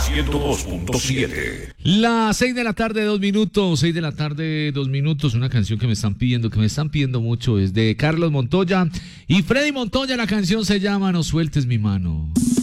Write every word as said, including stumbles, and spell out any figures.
ciento dos punto siete. Las seis de la tarde, dos minutos, seis de la tarde, dos minutos, una canción que me están pidiendo, que me están pidiendo mucho, es de Carlos Montoya y Freddy Montoya, la canción se llama No sueltes mi mano.